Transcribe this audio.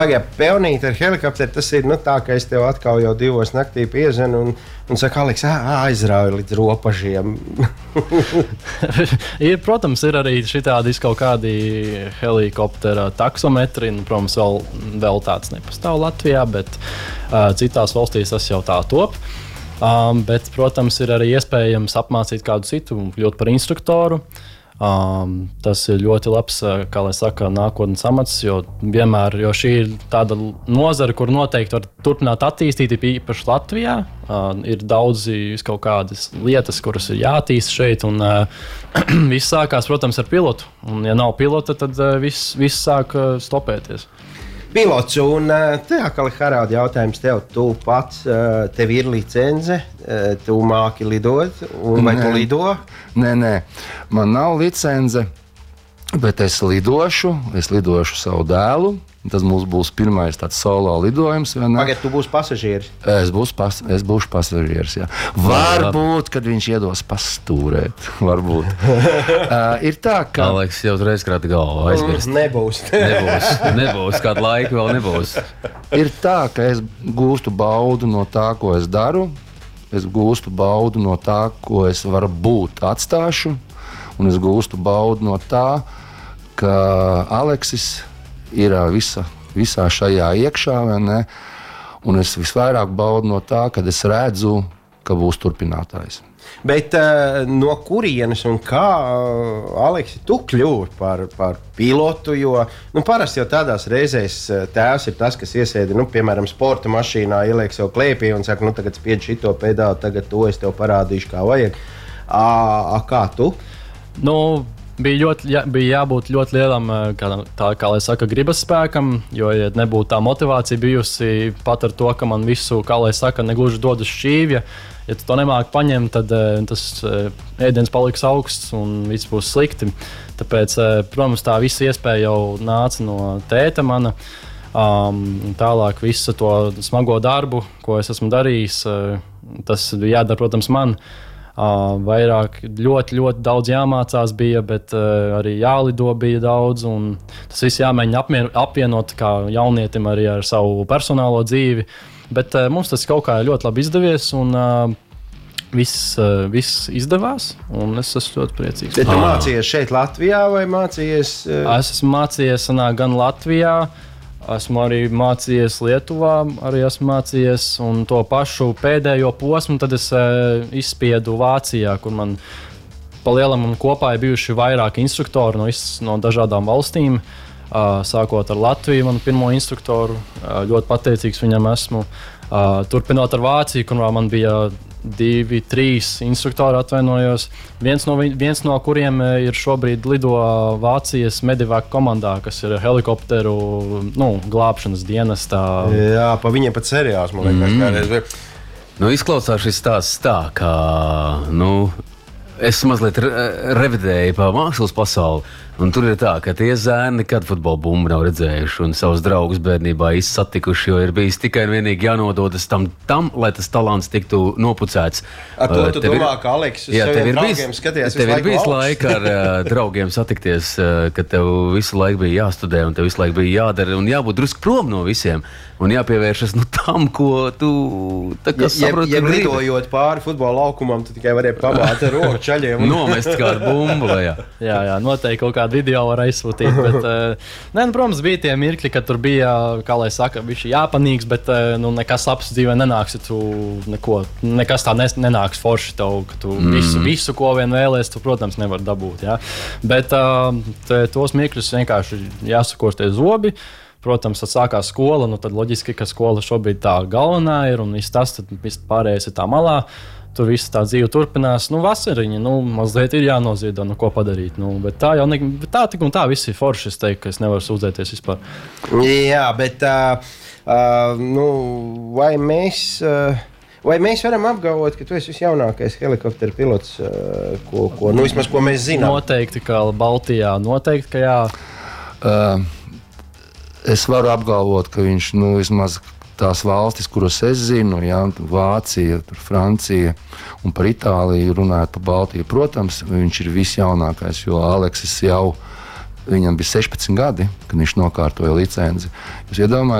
Pagaid, pelnīt ar helikopteru, tas ir tā, ka es tev atkal jau 2 naktī piezvanu un saku, Aleks, aizrauju līdz ropažiem. Protams, ir arī šitādi kaut kādi helikoptera taksometri. Protams, vēl tāds nepastāv Latvijā, bet citās valstīs tas jau tā top. Bet, protams, ir arī iespējams apmācīt kādu citu, kļūt par instruktoru. Tas ir ļoti labs, kā lai saka, nākotnes amats, jo šī ir tāda nozara, kur noteikti var turpināt attīstīt, īpaši Latvijā. Ir daudzi kaut kādas lietas, kuras ir jātīsta šeit, un viss sākās, protams, ar pilotu. Un, ja nav pilota, tad viss sāk stopēties. Pilots, un te atkal Haraldi jautājums tev. Tu pats, tev ir licence, tu māki lidot, vai tu lido? Nē, man nav licence, bet es lidošu savu dēlu. Tas mums būs pirmais tāds solo lidojums. Pagaid, tu būsi pasažieris? Es būšu pasažieris, jā. Varbūt, kad viņš iedos pastūrēt. Varbūt. Ir tā, ka... Aleks jau reiz krāta galvu aizmirst. Nebūs. Kādu laiku vēl nebūs. Ir tā, ka es gūstu baudu no tā, ko es daru. Es gūstu baudu no tā, ko es varbūt atstāšu. Un es gūstu baudu no tā, ka Aleksis ir visā šajā iekšā, vai ne? Un es visvairāk baudu no tā, kad es redzu, ka būs turpinātājs. Bet no kurienes un kā, Aleksi, tu kļūti par pilotu? Jo parasti jau tādās reizēs tēvs ir tas, kas iesēdi, piemēram, sporta mašīnā, ieliek sev klēpī un saka, tagad spied šito pedāli, tagad to es tev parādīšu, kā vajag. Kā tu? Bija jābūt ļoti lielam, kā lai saka, gribas spēkam, jo, ja nebūtu tā motivācija bijusi pat ar to, ka man visu, kā lai saka, negluži dod uz šķīvja, ja tu to nemāki paņemt, tad tas ēdiens paliks augsts un viss būs slikti. Tāpēc, protams, tā visa iespēja jau nāca no tēta mana. Tālāk visu to smago darbu, ko es esmu darījis, tas jādara, protams, man. Vairāk ļoti daudz jāmācās bija, bet arī jālido bija daudz. Tas viss jāmēģina apvienot kā jaunietim arī ar savu personālo dzīvi. Bet mums tas kaut kā ļoti labi izdevies un viss izdevās. Es esmu ļoti priecīgs. Bet tu mācījies šeit Latvijā vai mācījies? Es esmu mācījies gan Latvijā. Esmu arī mācījies Lietuvā, un to pašu pēdējo posmu tad es izspiedu Vācijā, kur man pa lielam kopā ir bijuši vairāki instruktori no dažādām valstīm. Sākot ar Latviju, manu pirmo instruktoru, ļoti pateicīgs viņam esmu. Turpinot ar Vāciju, kur man bija 2, 3 instruktori, atvainojos. Viens no kuriem ir šobrīd lido Vācijas Medivac komandā, kas ir helikopteru glābšanas dienestā. Jā, pa viņiem pat seriāls, man liekas, kādreiz. Izklausās šis stāsts tā, ka, es mazliet revidēju pa mākslas pasauli. Un tur ir tā, ka tie zēni nekad futbola bumbu nav redzējuši un savus draugus bērnībā izsatikuši, jo ir bijis tikai un vienīgi jānododas tam, lai tas talants tiktu nopucēts. Ar to tu domā, ka Aleks uz saviem draugiem skatījās visu laiku? Tev ir bijis laika ar draugiem satikties, ka tev visu laiku bija jāstudē un tev visu laiku bija jādara un jābūt drusku prom no visiem un jāpievēršas tam, ko tu saproti. Ja lidojot pāri futbola laukumam, tu tikai varēji pamāt ar roku čaļiem. Nomest kādu bumbu, vai jā? Jā, noteikti kaut kādu video var aizsūtīt, bet, protams, bija tie mirkļi, kad tur bija, kā lai saka, bišķi jāpanīgs, bet, nekas labs dzīvē nenāks, ja tu nekas tā nenāks forši tev, ka tu visu, ko vien vēlies, tu, protams, nevar dabūt, jā. Bet tos mirkļus vienkārši jāsakoš tie zobi. Protams, tad sākās skola, tad loģiski, ka skola šobrīd tā galvenā ir un viss tas, tad viss pārējais ir tā malā. Tur viss tā dzīve turpinās. Vasariņa, mazliet ir jānoziedo, ko padarīt. Bet tā jau tā tik un tā viss ir forši. Es teiktu, ka es nevaru sūdzēties vispār. Jā, bet vai mēs varam apgalvot, ka tu esi visjaunākais helikopteru pilots, vismaz ko mēs zinām? Noteikti, ka Baltijā, noteikti, ka jā. Es varu apgalvot, ka viņš vismaz tās valstis, kuras es zinu, Vācija, Francija un par Itāliju runājot par Baltiju. Protams, viņš ir visjaunākais, jo Aleksis jau Viņam bija 16 gadi, kad viņš nokārtoja licenci. Jūs iedomājaties,